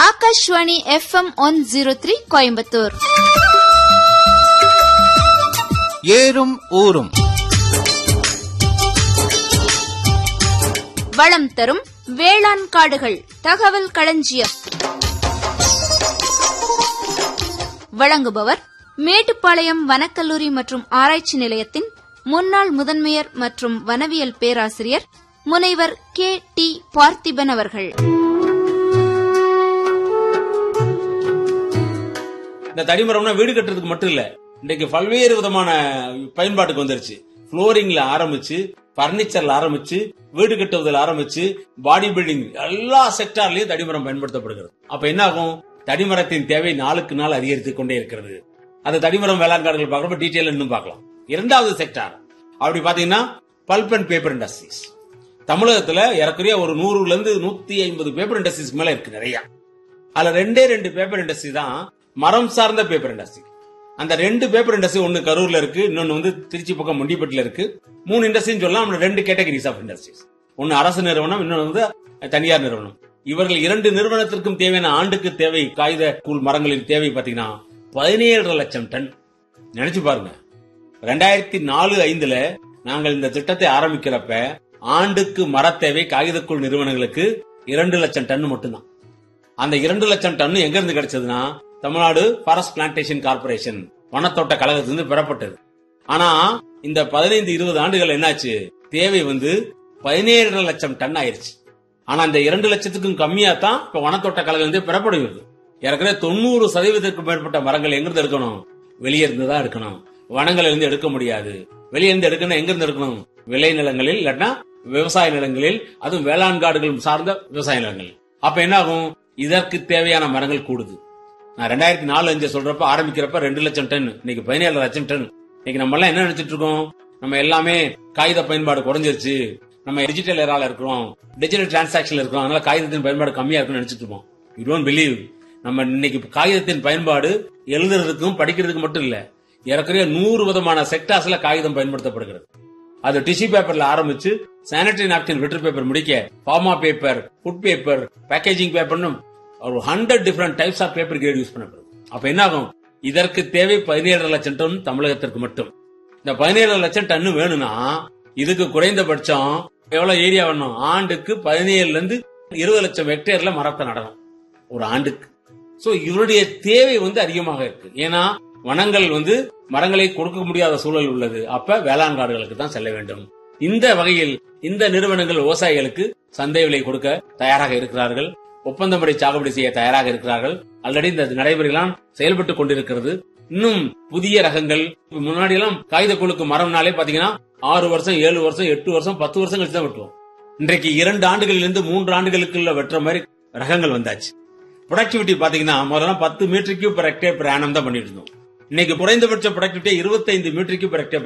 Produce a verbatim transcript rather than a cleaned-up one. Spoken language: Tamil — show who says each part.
Speaker 1: Akashvani F M one zero three Coimbatore.
Speaker 2: ஏறும் ஊரும்
Speaker 1: வளம் தரும் வேளாண் காடுகள் தகவல் களஞ்சியம். வழங்குபவர் மேட்டுப்பாளையம் வனக்கல்லூரி மற்றும் ஆராய்ச்சி நிலையத்தின் முன்னாள் முதன்மையர் மற்றும் வனவியல் பேராசிரியர் முனைவர் கே டி பார்த்திபன் அவர்கள்.
Speaker 3: இந்த தடிமரம்னா வீடு கட்டுறதுக்கு மட்டும் இல்ல, இன்னைக்கு பல்வேறு விதமான பயன்பாட்டுக்கு வந்துருச்சு. புளோரிங்ல ஆரம்பிச்சு, பர்னிச்சர்ல ஆரம்பிச்சு, வீடு கட்டுவதில் ஆரம்பிச்சு, பாடி பில்டிங் எல்லா செக்டார்லயும் தடிமரம் பயன்படுத்தப்படுகிறது. அப்ப என்ன ஆகும்? தடிமரத்தின் தேவை நாளுக்கு நாள் அதிகரித்துக் கொண்டே இருக்கிறது. அந்த தடிமரம் வேளாண் காடுகள் பார்க்கறப்ப டீடைல் இன்னும் பார்க்கலாம். இரண்டாவது செக்டார் அப்படி பாத்தீங்கன்னா பல்ப் அண்ட் பேப்பர் இண்டஸ்ட்ரீஸ். தமிழகத்துல ஏறக்குறைய ஒரு நூறுல இருந்து நூத்தி ஐம்பது பேப்பர் இண்டஸ்ட்ரீஸ் மேல இருக்கு நிறைய. அதுல ரெண்டே ரெண்டு பேப்பர் இண்டஸ்ட்ரி தான் மரம் சார்ந்த பேப்பர் இண்டஸ்ட்ரி. அந்த ரெண்டு பேப்பர் இண்டஸ்ட்ரி ஒன்னு கரூர்ல இருக்கு, இன்னொன்னு வந்து திருச்சி பக்கம் முண்டிப்பட்டில இருக்கு. மூணு இண்டஸ்ட்ரின்னு சொல்லலாம். ரெண்டு கேட்டகரிஸ் ஆஃப் இண்டஸ்ட்ரீஸ். ஒன்னு அரசு நிறுவனம், இன்னொன்னு வந்து தனியார் நிறுவனம். இவர்கள் இரண்டு நிறுவனத்திற்கும் தேவையான ஆண்டுக்கு தேவை காகித கூழ் மரங்களின் தேவை பாத்தீங்கன்னா பதினேழரை லட்சம் டன். நினைச்சு பாருங்க, ரெண்டாயிரத்தி நாலு ஐந்துல நாங்கள் இந்த திட்டத்தை ஆரம்பிக்கிறப்ப ஆண்டுக்கு மர தேவை காகிதக்கூழ் நிறுவனங்களுக்கு இரண்டு லட்சம் டன் மட்டும்தான். அந்த இரண்டு லட்சம் டன் எங்க இருந்து கிடைச்சதுன்னா தமிழ்நாடு ஃபாரஸ்ட் பிளான்டேஷன் கார்பரேஷன் வனத்தோட்ட கழகத்திலிருந்து பெறப்பட்டது. ஆனா இந்த பதினைந்து இருபது ஆண்டுகள் என்னாச்சு? தேவை வந்து பதினேழரை லட்சம் டன் ஆயிருச்சு. ஆனா இந்த இரண்டு லட்சத்துக்கும் கம்மியா தான் இப்ப வனத்தோட்ட கழகம் வந்து பெறப்படுகிறது. ஏற்கனவே தொண்ணூறு சதவீதத்திற்கும் மேற்பட்ட மரங்கள் எங்கிருந்து எடுக்கணும்? வெளியே இருந்து தான் எடுக்கணும். வனங்கள் இருந்து எடுக்க முடியாது. வெளியே இருந்து எடுக்கணும். எங்க இருந்து எடுக்கணும்? விளை நிலங்களில், இல்லாட்டா விவசாய நிலங்களில், அதுவும் வேளாண் காடுகள் சார்ந்த விவசாய நிலங்களில். அப்ப என்ன ஆகும்? இதற்கு தேவையான மரங்கள் கூடுது. நான் ரெண்டாயிரத்தி நாலு அஞ்சு சொல்றப்ப ஆரம்பிக்கிறப்ப ரெண்டு லட்சம் டன், இன்னைக்கு பதினேழு லட்சம் டன். இன்னைக்கு நம்ம எல்லாம் என்ன நினைச்சிட்டு இருக்கோம்? நம்ம எல்லாமே காகித பயன்பாடு குறைஞ்சிருச்சு, நம்ம டிஜிட்டல் ஏரால இருக்கிறோம், டிஜிட்டல் டிரான்சாக்சன் இருக்கிறோம், அதனால காகிதத்தின் பயன்பாடு கம்மியா இருக்குன்னு நினைச்சிட்டு இருப்போம். You don't believe. நம்ம இன்னைக்கு காகிதத்தின் பயன்பாடு எழுதுறதுக்கும் படிக்கிறதுக்கு மட்டும் இல்ல, ஏறக்குறைய நூறு விதமான செக்டார்ஸ்ல காகிதம் பயன்படுத்தப்படுகிறது. அது டிஷ்யூ பேப்பர்ல ஆரம்பிச்சு சானிட்டரி நாப்கின் லிட்டர் பேப்பர் முடிக்க pharma paper, food paper, packaging பேப்பர்னு ஒரு hundred different types of paper great use பண்ணப்படுது. அப்ப என்ன ஆகும்? இதற்கு தேவை பதினேழு லட்சம் டன் தமிழகத்திற்கு மட்டும். இந்த பதினேழு லட்சம் டன் வேணும்னா இதுக்கு குறைந்தபட்சம் எவ்வளவு ஏரியா வேணும்? ஆண்டுக்கு பதினேழுல இருந்து இருபது லட்சம் ஹெக்டேர்ல மரத்தை நடணும் ஒரு ஆண்டுக்கு. சோ இவருடைய தேவை வந்து அதிகமாக இருக்கு. ஏன்னா வனங்கள் வந்து மரங்களை கொடுக்க முடியாத சூழல் உள்ளது. அப்ப வேளாண் காடுகளுக்கு தான் செல்ல வேண்டும். இந்த வகையில் இந்த நிறுவனங்கள் விவசாயிகளுக்கு சந்தை விலை கொடுக்க தயாராக இருக்கிறார்கள். ஒப்பந்தப்படி சாகுபடி செய்ய தயாராக இருக்கிறார்கள். ஆல்ரெடி இந்த நடைமுறைகளாம் செயல்பட்டுக் கொண்டிருக்கிறது. இன்னும் புதிய ரகங்கள், முன்னாடி எல்லாம் காகித குழுக்கு மரம்னாலே பாத்தீங்கன்னா ஆறு வருஷம், ஏழு வருஷம், எட்டு வருஷம், பத்து வருஷம் கழிச்சு தான் வெட்டுவோம். இன்றைக்கு இரண்டு ஆண்டுகளில் இருந்து மூன்று ஆண்டுகளுக்குள்ள வெட்டுற மாதிரி ரகங்கள் வந்தாச்சு. ப்ரொடக்டிவிட்டி பாத்தீங்கன்னா முதல்ல பத்து metre cube per hectare per annum தான் பண்ணிட்டு இருந்தோம். இன்னைக்கு குறைந்தபட்ச ப்ரொடக்டிவிட்டி இருபத்தைந்து மீட்டர் கியூப் பெர் ஹெக்டேர்